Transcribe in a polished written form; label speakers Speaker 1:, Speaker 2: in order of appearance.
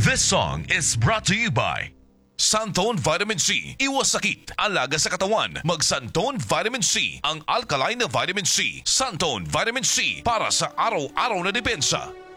Speaker 1: This song is brought to you by Santone Vitamin C. Iwas sakit, alaga sa katawan. Mag Santone Vitamin C, ang alkaline na vitamin C. Santone Vitamin C para sa araw-araw na depensa.